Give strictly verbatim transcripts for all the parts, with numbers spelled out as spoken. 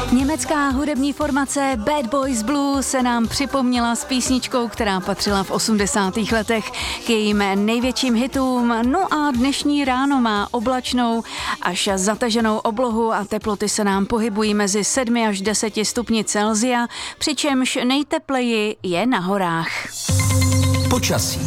Německá hudební formace Bad Boys Blue se nám připomněla s písničkou, která patřila v osmdesátých letech k jejím největším hitům. No a dnešní ráno má oblačnou až zataženou oblohu a teploty se nám pohybují mezi sedmi až deseti stupni Celsia, přičemž nejtepleji je na horách. Počasí.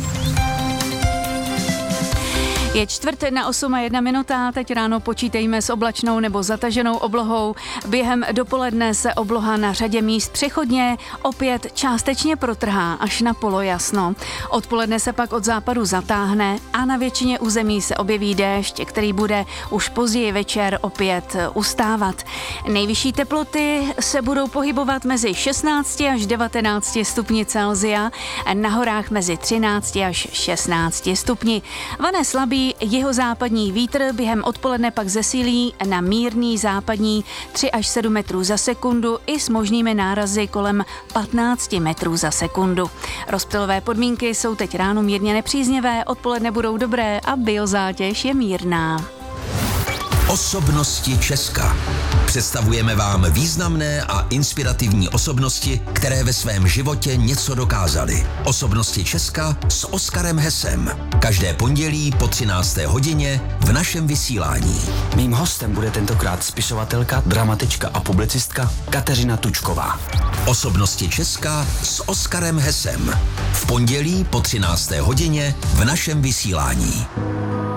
Je čtvrt na osm a jedna minuta, teď ráno počítejme s oblačnou nebo zataženou oblohou. Během dopoledne se obloha na řadě míst přechodně opět částečně protrhá až na polojasno. Odpoledne se pak od západu zatáhne a na většině území se objeví déšť, který bude už později večer opět ustávat. Nejvyšší teploty se budou pohybovat mezi šestnácti až devatenácti stupni Celsia, na horách mezi třinácti až šestnácti stupni. Vane slabý jihozápadní vítr během odpoledne pak zesílí na mírný západní tři až sedm metrů za sekundu i s možnými nárazy kolem patnáct metrů za sekundu. Rozptylové podmínky jsou teď ráno mírně nepříznivé, odpoledne budou dobré a biozátěž je mírná. Osobnosti Česka. Představujeme vám významné a inspirativní osobnosti, které ve svém životě něco dokázaly. Osobnosti Česka s Oskarem Hesem. Každé pondělí po třinácté hodině v našem vysílání. Mým hostem bude tentokrát spisovatelka, dramatička a publicistka Kateřina Tučková. Osobnosti Česka s Oskarem Hesem. V pondělí po třinácté hodině v našem vysílání.